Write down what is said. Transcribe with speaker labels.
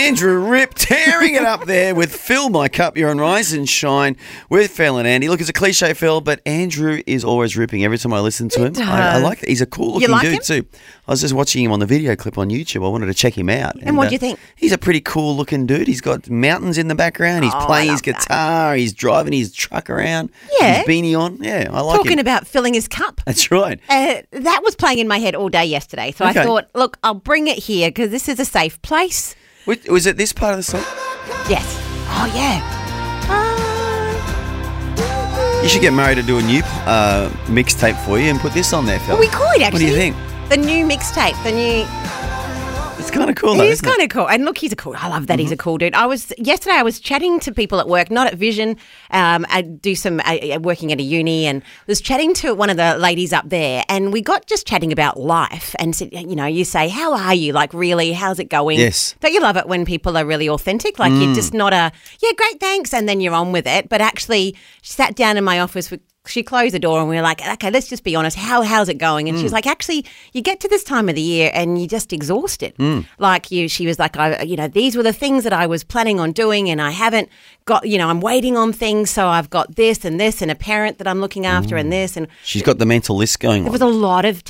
Speaker 1: Andrew Rip tearing it up there with Fill My Cup. You're on Rise and Shine with Phil and Andy. Look, it's a cliche, Phil, but Andrew is always ripping every time I listen to him. I like it. He's a cool-looking dude too. I was just watching him on the video clip on YouTube. I wanted to check him out.
Speaker 2: And what do you think?
Speaker 1: He's a pretty cool-looking dude. He's got mountains in the background. He's playing his guitar. He's driving his truck around.
Speaker 2: Yeah.
Speaker 1: His beanie on. Yeah, I like him.
Speaker 2: Talking about filling his cup.
Speaker 1: That's right.
Speaker 2: That was playing in my head all day yesterday. So I thought, look, I'll bring it here because this is a safe place.
Speaker 1: Was it this part of the song?
Speaker 2: Yes. Oh, yeah.
Speaker 1: You should get Murray to do a new mixtape for you and put this on there, Phil.
Speaker 2: Well, we could, actually.
Speaker 1: What do you think?
Speaker 2: The new mixtape,
Speaker 1: It's kind of cool, though.
Speaker 2: It is kind of cool. And look, I love that he's a cool dude. Yesterday I was chatting to people at work, not at Vision. I do some working at a uni, and was chatting to one of the ladies up there, and we got just chatting about life and said, you say, how are you? Like, really, how's it going?
Speaker 1: Yes.
Speaker 2: Don't you love it when people are really authentic? Like, you're just not great, thanks, and then you're on with it. But actually, she sat down in my office she closed the door and we were like, okay, let's just be honest. How's it going? And she was like, actually, you get to this time of the year and you're just exhausted. She was like, these were the things that I was planning on doing and I haven't got, I'm waiting on things. So I've got this and a parent that I'm looking after and this. And
Speaker 1: she's got the mental list going on.
Speaker 2: There was a lot of